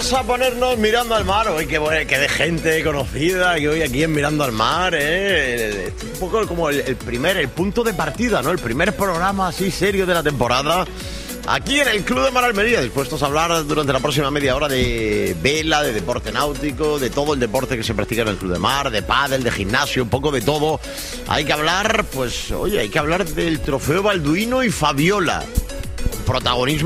Vamos a ponernos mirando al mar. Hoy que de gente conocida que hoy aquí en Mirando al Mar, ¿eh? Es un poco como el punto de partida, ¿no? El primer programa así serio de la temporada. Aquí en el Club de Mar Almería, dispuestos a hablar durante la próxima media hora de vela, de deporte náutico, de todo el deporte que se practica en el Club de Mar, de pádel, de gimnasio, un poco de todo. Hay que hablar, pues, oye, hay que hablar del trofeo Balduino y Fabiola. Un protagonismo